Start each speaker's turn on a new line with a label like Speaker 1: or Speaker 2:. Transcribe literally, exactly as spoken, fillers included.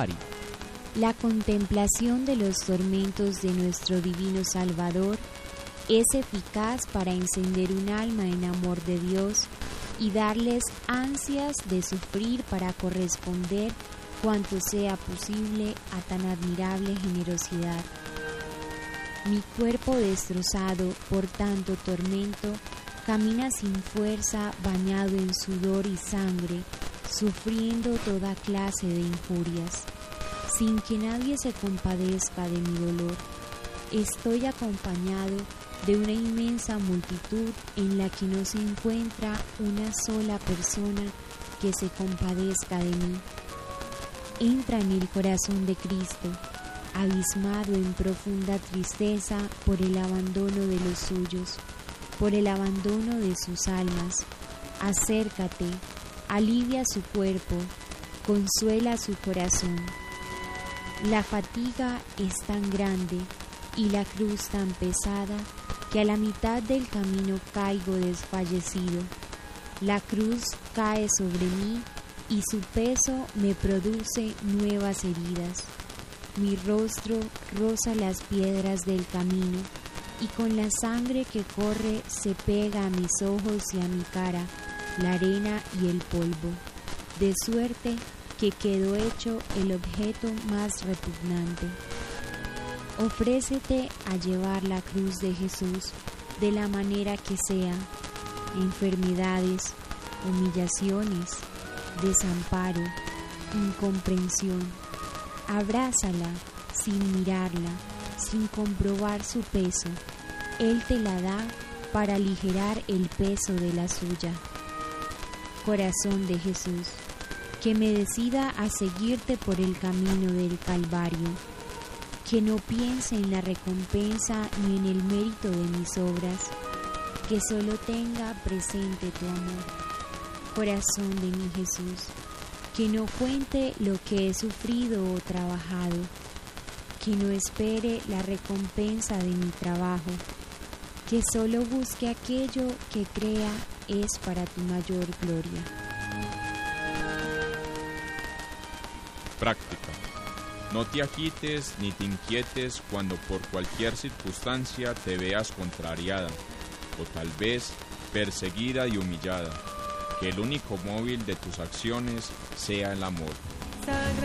Speaker 1: La contemplación de los tormentos de nuestro divino Salvador es eficaz para encender un alma en amor de Dios y darles ansias de sufrir para corresponder cuanto sea posible a tan admirable generosidad. Mi cuerpo destrozado por tanto tormento camina sin fuerza, bañado en sudor y sangre, sufriendo toda clase de injurias, sin que nadie se compadezca de mi dolor. Estoy acompañado de una inmensa multitud en la que no se encuentra una sola persona que se compadezca de mí. Entra en el corazón de Cristo, abismado en profunda tristeza por el abandono de los suyos, por el abandono de sus almas. Acércate, alivia su cuerpo, consuela su corazón. La fatiga es tan grande y la cruz tan pesada que a la mitad del camino caigo desfallecido. La cruz cae sobre mí y su peso me produce nuevas heridas. Mi rostro roza las piedras del camino y con la sangre que corre se pega a mis ojos y a mi cara la arena y el polvo, de suerte que quedó hecho el objeto más repugnante. Ofrécete a llevar la cruz de Jesús de la manera que sea, enfermedades, humillaciones, desamparo, incomprensión. Abrázala sin mirarla, sin comprobar su peso. Él te la da para aligerar el peso de la suya. Corazón de Jesús, que me decida a seguirte por el camino del Calvario, que no piense en la recompensa ni en el mérito de mis obras, que solo tenga presente tu amor. Corazón de mi Jesús, que no cuente lo que he sufrido o trabajado, que no espere la recompensa de mi trabajo, que solo busque aquello que crea es para tu mayor gloria.
Speaker 2: Práctica. No te agites ni te inquietes cuando por cualquier circunstancia te veas contrariada, o tal vez perseguida y humillada. Que el único móvil de tus acciones sea el amor.